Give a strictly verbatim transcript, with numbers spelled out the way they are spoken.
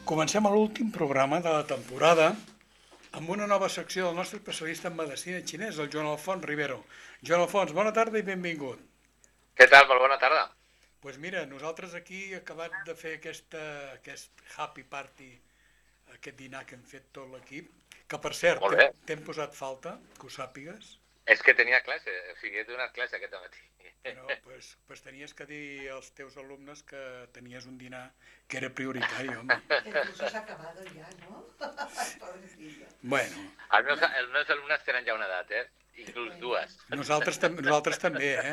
Comencem l'últim programa de la temporada amb una nova secció del nostre especialista en medicina xinès, el Joan Alfons Rivero. Joan Alfons, bona tarda i benvingut. Què tal? Molt bona tarda. Doncs pues mira, nosaltres aquí, acabat de fer aquesta, aquest happy party, aquest dinar que hem fet tot l'equip, que per cert, t'hem posat falta, que ho sàpigues. És que tenia classe, o sigui, he donat classe aquest matí. No, doncs pues tenies que dir als teus alumnes que tenies un dinar que era prioritari, home. El curso s'ha acabat ja, ¿no? Bueno. Els meus, els meus alumnes tenen ja una edat, eh? Inclús dues. Nosaltres, tam nosaltres també, eh?